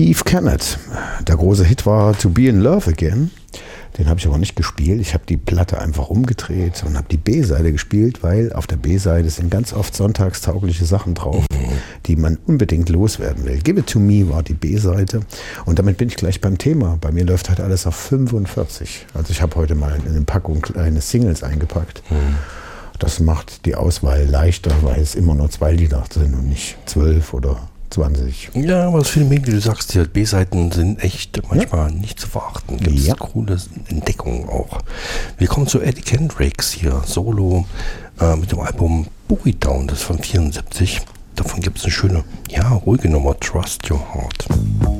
Keith Kennett. Der große Hit war To Be in Love Again. Den habe ich aber nicht gespielt. Ich habe die Platte einfach umgedreht und habe die B-Seite gespielt, weil auf der B-Seite sind ganz oft sonntagstaugliche Sachen drauf, die man unbedingt loswerden will. Give It To Me war die B-Seite und damit bin ich gleich beim Thema. Bei mir läuft halt alles auf 45. Also ich habe heute mal eine Packung kleine Singles eingepackt. Das macht die Auswahl leichter, weil es immer nur 2 Lieder sind und nicht 12 oder 20. Ja, aber das Film, wie du sagst, die B-Seiten sind echt manchmal nicht zu verachten. Gibt es coole Entdeckungen auch. Wir kommen zu Eddie Kendricks hier, Solo, mit dem Album Boogie Down, das ist von 74. Davon gibt es eine schöne, ruhige Nummer, Trust Your Heart.